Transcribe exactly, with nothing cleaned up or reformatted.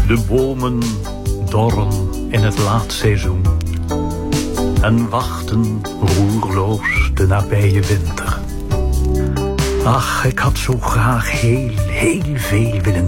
De bomen dorren in het laatseizoen en wachten roerloos de nabije winter. Ach, ik had zo graag heel, heel veel willen